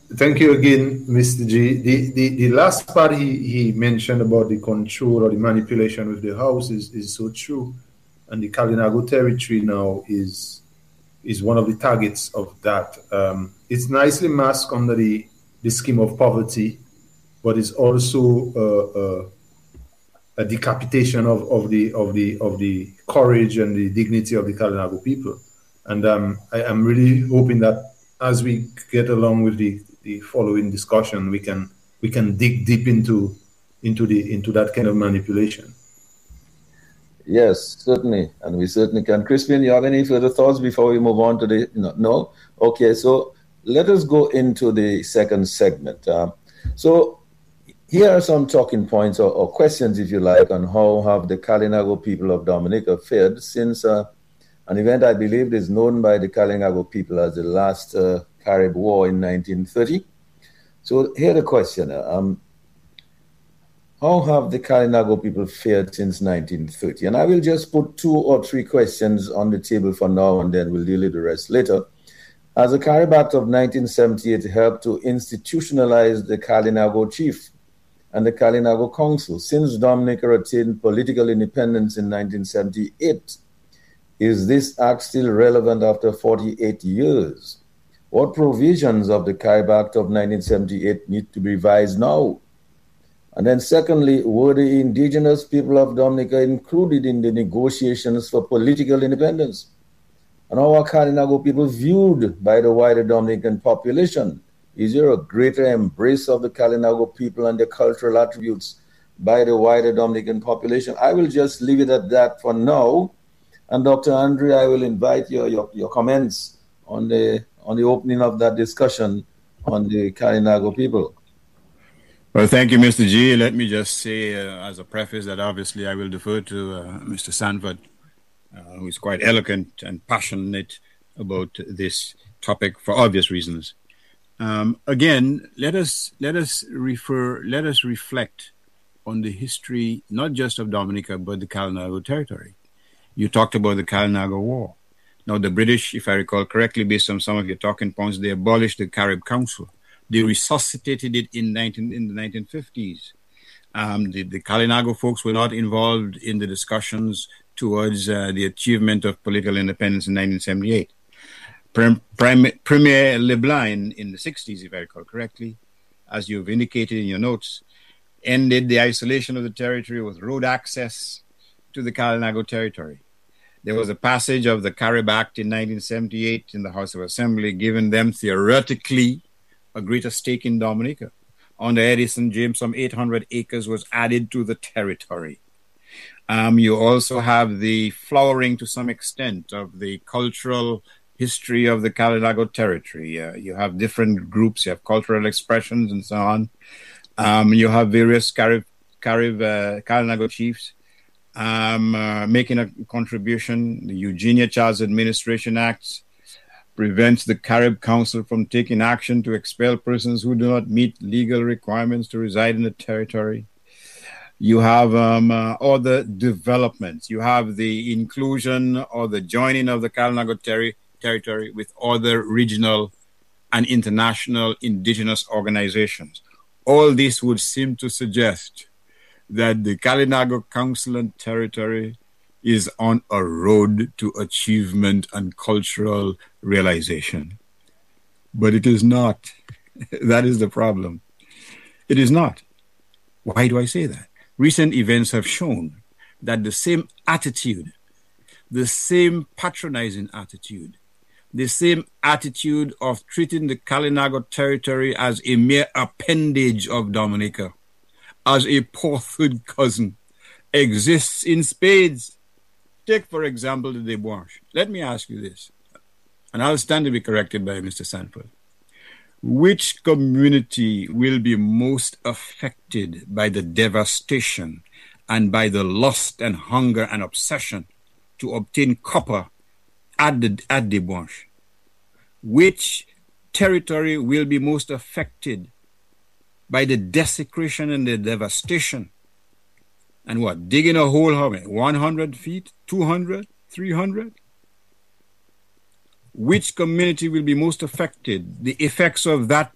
Thank you again, Mr. G. The last part he mentioned about the control or the manipulation with the house is so true. And the Kalinago territory now is one of the targets of that. It's nicely masked under the scheme of poverty, but it's also a decapitation of the courage and the dignity of the Kalinago people. And I am really hoping that as we get along with the following discussion, we can dig deep into that kind of manipulation. Yes, certainly, and we certainly can. Crispin, you have any further thoughts before we move on to the no? Okay, so let us go into the second segment. So here are some talking points or questions, if you like, on how have the Kalinago people of Dominica fared since an event I believe is known by the Kalinago people as the last Carib War in 1930. So here the question. How have the Kalinago people fared since 1930? And I will just put 2 or 3 questions on the table for now, and then we'll deal with the rest later. As the Carib Act of 1978 helped to institutionalize the Kalinago chief and the Kalinago Council, since Dominica attained political independence in 1978, is this act still relevant after 48 years? What provisions of the Carib Act of 1978 need to be revised now? And then secondly, were the indigenous people of Dominica included in the negotiations for political independence? And how are Kalinago people viewed by the wider Dominican population? Is there a greater embrace of the Kalinago people and their cultural attributes by the wider Dominican population? I will just leave it at that for now. And Dr. Andre, I will invite your comments on the opening of that discussion on the Kalinago people. Well, thank you, Mr. G. Let me just say as a preface that obviously I will defer to Mr. Sanford, who is quite eloquent and passionate about this topic for obvious reasons. Again, let us reflect on the history, not just of Dominica, but the Kalinago territory. You talked about the Kalinago War. Now, the British, if I recall correctly, based on some of your talking points, they abolished the Carib Council. They resuscitated it in the 1950s. The Kalinago folks were not involved in the discussions towards the achievement of political independence in 1978. Premier Leblanc in the 60s, if I recall correctly, as you've indicated in your notes, ended the isolation of the territory with road access to the Kalinago territory. There was a passage of the Carib Act in 1978 in the House of Assembly, giving them theoretically a greater stake in Dominica. Under Edison James, some 800 acres was added to the territory. You also have the flowering to some extent of the cultural history of the Kalinago territory. You have different groups, you have cultural expressions and so on. You have various Kalinago chiefs making a contribution. The Eugenia Charles Administration Act prevents the Carib Council from taking action to expel persons who do not meet legal requirements to reside in the territory. You have other developments. You have the inclusion or the joining of the Kalinago territory with other regional and international indigenous organizations. All this would seem to suggest that the Kalinago Council and territory is on a road to achievement and cultural realization. But it is not. That is the problem. It is not. Why do I say that? Recent events have shown that the same attitude, the same patronizing attitude, the same attitude of treating the Kalinago territory as a mere appendage of Dominica, as a poor third cousin, exists in spades. Take, for example, the Debauche. Let me ask you this, and I'll stand to be corrected by Mr. Sanford. Which community will be most affected by the devastation and by the lust and hunger and obsession to obtain copper at Debauche? Which territory will be most affected by the desecration and the devastation? And what, digging a hole, how many? 100 feet, 200, 300? Which community will be most affected? The effects of that